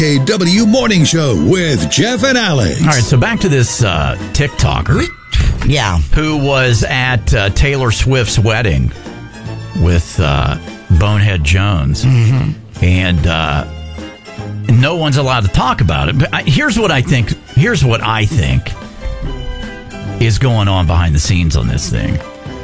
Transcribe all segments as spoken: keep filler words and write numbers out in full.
A W Morning Show with Jeff and Alex. All right, so back to this uh, TikToker. Yeah. Who was at uh, Taylor Swift's wedding with uh, Bonehead Jones. Mm-hmm. And uh, no one's allowed to talk about it. But I, here's what I think. Here's what I think is going on behind the scenes on this thing.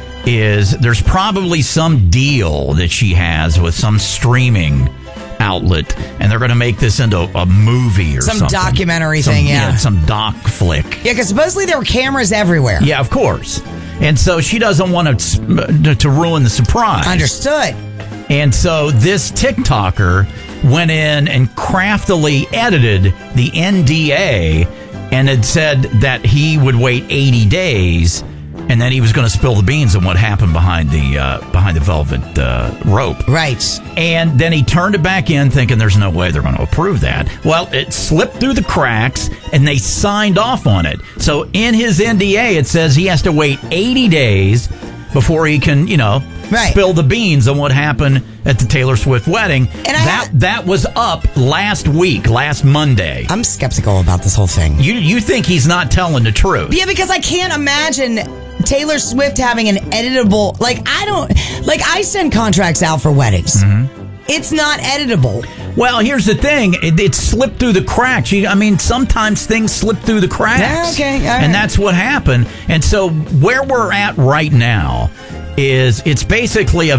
Is there's probably some deal that she has with some streaming outlet, and they're going to make this into a movie or some something. documentary some, thing, yeah. yeah. Some doc flick. Yeah, because supposedly there were cameras everywhere. Yeah, of course. And so she doesn't want to to ruin the surprise. Understood. And so this TikToker went in and craftily edited the N D A and had said that he would wait eighty days. And then he was going to spill the beans on what happened behind the uh, behind the velvet uh, rope. Right. And then he turned it back in thinking there's no way they're going to approve that. Well, it slipped through the cracks and they signed off on it. So in his N D A, it says he has to wait eighty days before he can, you know, right. spill the beans on what happened at the Taylor Swift wedding. And I that ha- that was up last week, last Monday. I'm skeptical about this whole thing. You you think he's not telling the truth? Yeah, because I can't imagine Taylor Swift having an editable, like I don't, like I send contracts out for weddings. Mm-hmm. It's not editable. Well, here's the thing. It, it slipped through the cracks. You, I mean, sometimes things slip through the cracks. Yeah, okay. All right. And that's what happened. And so where we're at right now is it's basically a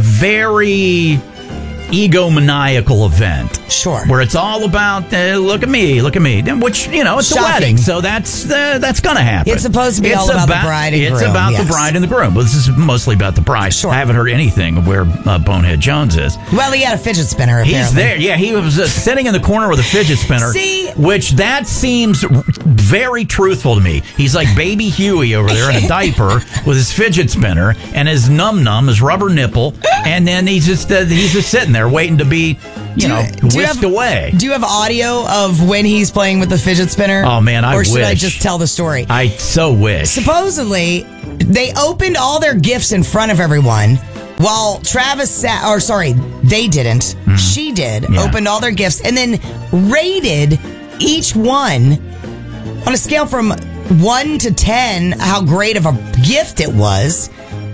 very egomaniacal event. Sure. Where it's all about, uh, look at me, look at me. Which, you know, it's Shocking. a wedding, so that's uh, that's going to happen. It's supposed to be it's all about, about the bride and it's groom. It's about yes. the bride and the groom. Well, this is mostly about the bride. Sure. I haven't heard anything where uh, Bonehead Jones is. Well, he had a fidget spinner, apparently. He's there. Yeah, he was uh, sitting in the corner with a fidget spinner. See? Which that seems very truthful to me. He's like baby Huey over there in a diaper with his fidget spinner and his num-num, his rubber nipple, and then he's just uh, he's just sitting there waiting to be, you do know, you, do whisked you have, away. Do you have audio of when he's playing with the fidget spinner? Oh, man, I Or should wish. I just tell the story? I so wish. Supposedly, they opened all their gifts in front of everyone while Travis sat, or sorry, they didn't. Mm. She did. Yeah. Opened all their gifts and then rated each one on a scale from one to ten how great of a gift it was.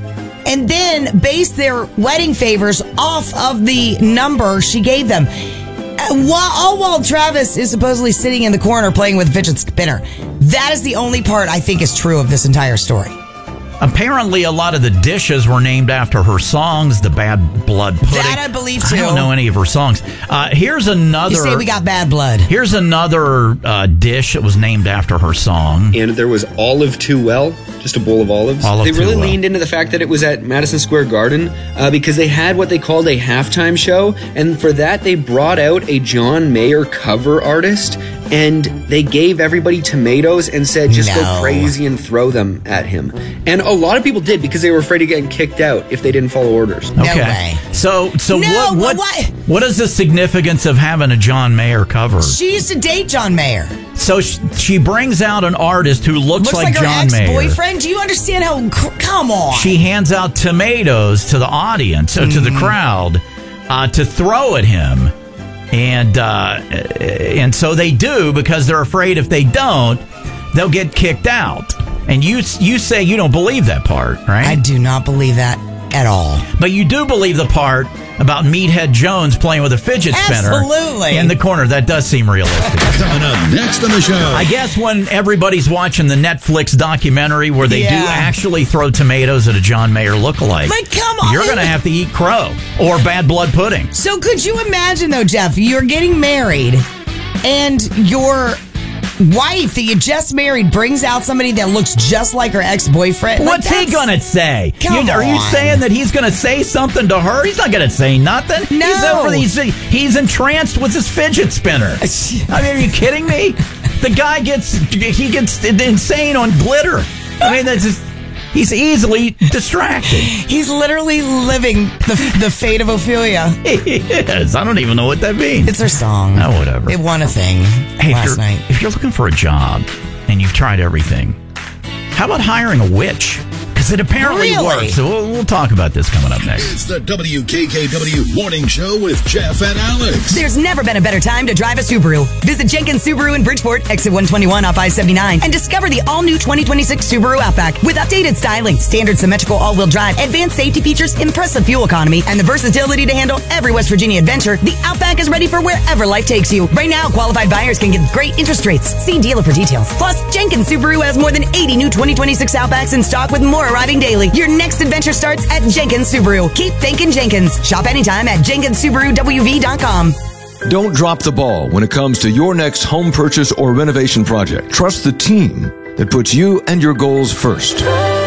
And then based their wedding favors off of the number she gave them. While, all while Travis is supposedly sitting in the corner playing with a fidget spinner. That is the only part I think is true of this entire story. Apparently, a lot of the dishes were named after her songs. The Bad Blood Pudding. That I believe too. I don't know any of her songs. Uh, here's another. You say we got bad blood. Here's another uh, dish that was named after her song. And there was Olive Too Well, just a bowl of olives. Olive they really Too Well. leaned into the fact that it was at Madison Square Garden uh, because they had what they called a halftime show. And for that, they brought out a John Mayer cover artist. And they gave everybody tomatoes and said, just No. go crazy and throw them at him. And a lot of people did because they were afraid of getting kicked out if they didn't follow orders. No Okay. way. So, so No, what, what, what- what is the significance of having a John Mayer cover? She used to date John Mayer. So she, she brings out an artist who looks, Looks like, like, her John Mayer. ex-boyfriend. Do you understand how? Come on. She hands out tomatoes to the audience, or to the crowd, uh, to throw at him. And uh, and so they do because they're afraid if they don't, they'll get kicked out. And you you say you don't believe that part, right? I do not believe that at all. But you do believe the part about Meathead Jones playing with a fidget spinner Absolutely. in the corner. That does seem realistic. Coming up next on the show. I guess when everybody's watching the Netflix documentary where they do Yeah. actually throw tomatoes at a John Mayer lookalike, Like, come on. you're going to have to eat crow or bad blood pudding. So could you imagine, though, Jeff, you're getting married and your wife that you just married brings out somebody that looks just like her ex-boyfriend? Like, What's he that's- going to say? Come You- are you on. saying that he's going to say something to her? He's not going to say nothing. No. He's, over the, he's, he's entranced with his fidget spinner. I mean, are you kidding me? The guy gets, he gets insane on glitter. I mean, that's just, he's easily distracted. He's literally living the the fate of Ophelia. He is. I don't even know what that means. It's her song. Oh, whatever. It won a thing Hey, if last you're, night. if you're looking for a job and you've tried everything, how about hiring a witch? Because Yes, it apparently Really? works. So we'll, we'll talk about this coming up next. It's the W K K W Morning Show with Jeff and Alex. There's never been a better time to drive a Subaru. Visit Jenkins Subaru in Bridgeport, exit one twenty-one off I seventy-nine, and discover the all-new twenty twenty-six Subaru Outback with updated styling, standard symmetrical all-wheel drive, advanced safety features, impressive fuel economy, and the versatility to handle every West Virginia adventure. The Outback is ready for wherever life takes you. Right now, qualified buyers can get great interest rates. See dealer for details. Plus, Jenkins Subaru has more than eighty new twenty twenty-six Outbacks in stock with more arriving daily. Your next adventure starts at Jenkins Subaru. Keep thinking Jenkins. Shop anytime at Jenkins Subaru W V dot com. Don't drop the ball when it comes to your next home purchase or renovation project. Trust the team that puts you and your goals first.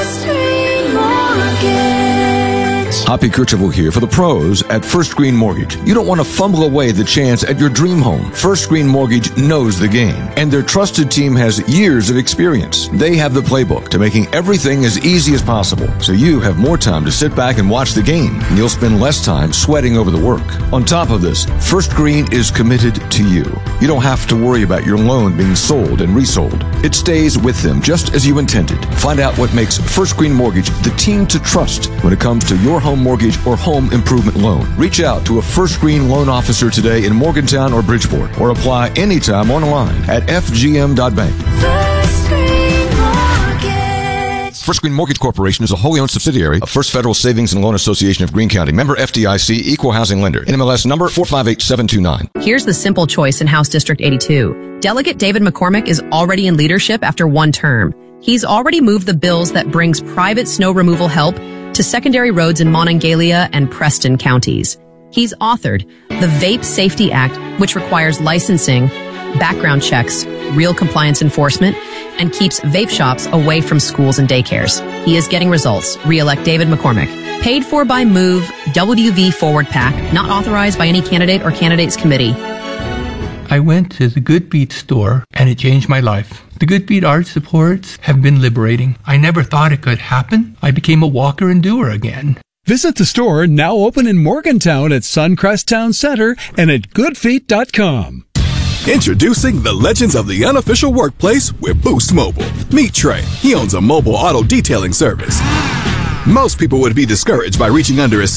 Hoppy Kercheval here for the pros at First Green Mortgage. You don't want to fumble away the chance at your dream home. First Green Mortgage knows the game, and their trusted team has years of experience. They have the playbook to making everything as easy as possible, so you have more time to sit back and watch the game, and you'll spend less time sweating over the work. On top of this, First Green is committed to you. You don't have to worry about your loan being sold and resold. It stays with them just as you intended. Find out what makes First Green Mortgage the team to trust when it comes to your home mortgage or home improvement loan. Reach out to a First Green loan officer today in Morgantown or Bridgeport, or apply anytime online at f g m dot bank. First Green Mortgage. First Green Mortgage Corporation is a wholly owned subsidiary of First Federal Savings and Loan Association of Greene County. Member F D I C, Equal Housing Lender. N M L S number four five eight seven two nine. Here's the simple choice in House District eighty-two. Delegate David McCormick is already in leadership after one term. He's already moved the bills that brings private snow removal help to secondary roads in Monongalia and Preston counties. He's authored the Vape Safety Act, which requires licensing, background checks, real compliance enforcement, and keeps vape shops away from schools and daycares. He is getting results. Re-elect David McCormick. Paid for by Move, W V Forward PAC, not authorized by any candidate or candidates committee. I went to the Good Beat store and it changed my life. The Good Beat art supports have been liberating. I never thought it could happen. I became a walker and doer again. Visit the store, now open in Morgantown at Suncrest Town Center and at good feet dot com. Introducing the legends of the unofficial workplace with Boost Mobile. Meet Trey. He owns a mobile auto detailing service. Most people would be discouraged by reaching under his